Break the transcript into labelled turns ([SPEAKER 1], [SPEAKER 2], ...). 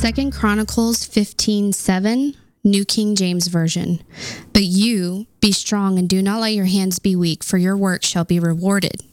[SPEAKER 1] 2 Chronicles 15:7, New King James Version. But you, be strong and do not let your hands be weak, for your work shall be rewarded.